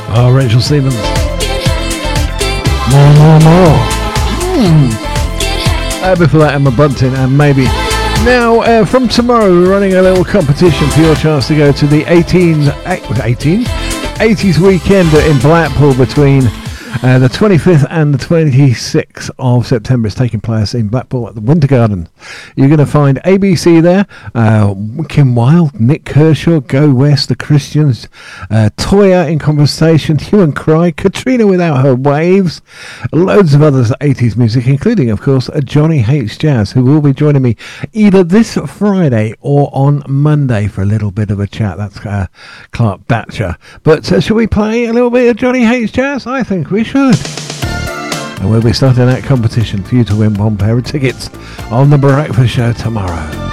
Oh, Rachel Stevens. More. Before that, Emma Bunting and Maybe. Now, from tomorrow, we're running a little competition for your chance to go to the 80s weekend in Blackpool between the 25th and the 26th of September. Is taking place in Blackpool at the Winter Garden. You're going to find ABC there, Kim Wilde, Nick Kershaw, Go West, The Christians, Toya in Conversation, Hue and Cry, Katrina Without Her Waves, loads of other 80s music, including, of course, Johnny Hates Jazz, who will be joining me either this Friday or on Monday for a little bit of a chat. That's Clark Batcher. But should we play a little bit of Johnny Hates Jazz? I think we should. And we'll be starting that competition for you to win one pair of tickets on The Breakfast Show tomorrow.